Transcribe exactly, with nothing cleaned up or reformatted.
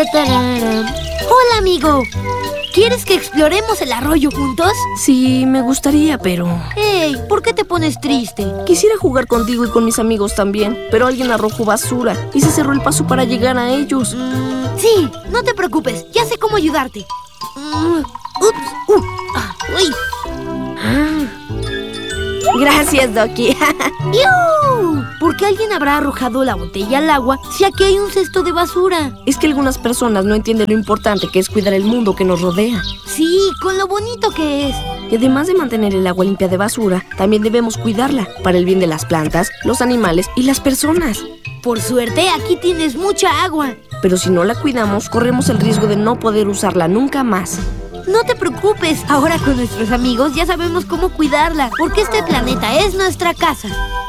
Tararara. Hola, amigo. ¿Quieres que exploremos el arroyo juntos? Sí, me gustaría, pero... Hey, ¿por qué te pones triste? Quisiera jugar contigo y con mis amigos también, pero alguien arrojó basura y se cerró el paso para llegar a ellos. Mm, sí, no te preocupes, ya sé cómo ayudarte. Mm, ups, uh, ah, uy. Ah. Gracias, Doki. ¡Iu! ¿Por qué alguien habrá arrojado la botella al agua si aquí hay un cesto de basura? Es que algunas personas no entienden lo importante que es cuidar el mundo que nos rodea. Sí, con lo bonito que es. Y además de mantener el agua limpia de basura, también debemos cuidarla para el bien de las plantas, los animales y las personas. Por suerte, aquí tienes mucha agua. Pero si no la cuidamos, corremos el riesgo de no poder usarla nunca más. No te preocupes, ahora con nuestros amigos ya sabemos cómo cuidarla, porque este planeta es nuestra casa.